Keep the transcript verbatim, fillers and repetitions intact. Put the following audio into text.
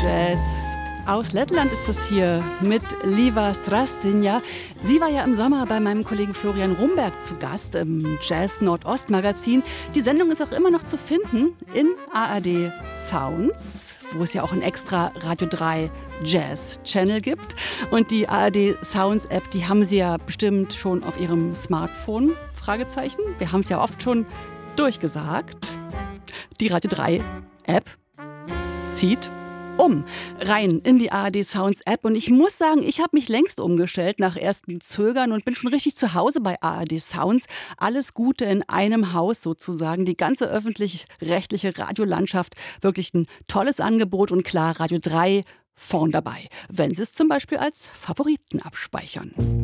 Jazz. Aus Lettland ist das hier mit Liva Strastinja. Sie war ja im Sommer bei meinem Kollegen Florian Rumberg zu Gast im Jazz Nordost Magazin. Die Sendung ist auch immer noch zu finden in A R D Sounds, wo es ja auch einen extra Radio drei Jazz Channel gibt. Und die A R D Sounds App, die haben Sie ja bestimmt schon auf Ihrem Smartphone. Fragezeichen. Wir haben es ja oft schon durchgesagt. Die Radio drei App zieht um, rein in die A R D Sounds App. Und ich muss sagen, ich habe mich längst umgestellt nach ersten Zögern und bin schon richtig zu Hause bei A R D Sounds. Alles Gute in einem Haus sozusagen. Die ganze öffentlich-rechtliche Radiolandschaft. Wirklich ein tolles Angebot und klar, Radio drei vorn dabei. Wenn Sie es zum Beispiel als Favoriten abspeichern.